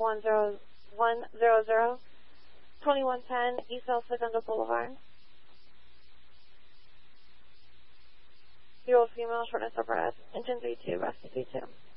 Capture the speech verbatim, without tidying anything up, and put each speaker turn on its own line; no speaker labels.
one zero one zero zero, twenty-one ten East El Segundo Boulevard. Year old female, shortness of breath, engine V two, rest V two.